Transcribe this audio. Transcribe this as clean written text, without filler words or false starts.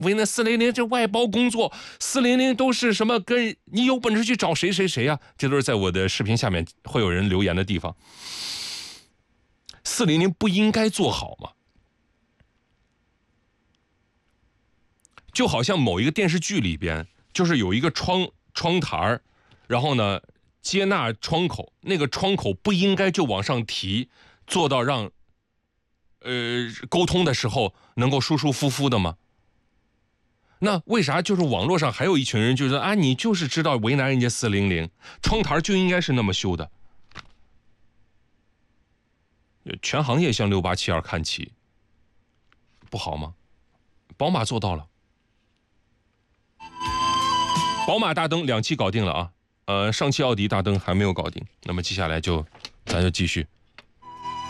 为那400这外包工作，400都是什么？跟你有本事去找谁谁谁啊？这都是在我的视频下面会有人留言的地方。400不应该做好吗？就好像某一个电视剧里边，就是有一个窗台，然后呢接纳窗口，那个窗口不应该就往上提，做到让沟通的时候能够舒舒服服的吗？那为啥就是网络上还有一群人就是啊，你就是知道为难人家400，窗台就应该是那么修的？全行业向6872看齐，不好吗？宝马做到了，宝马大灯2期搞定了啊，上汽奥迪大灯还没有搞定，那么接下来咱就继续。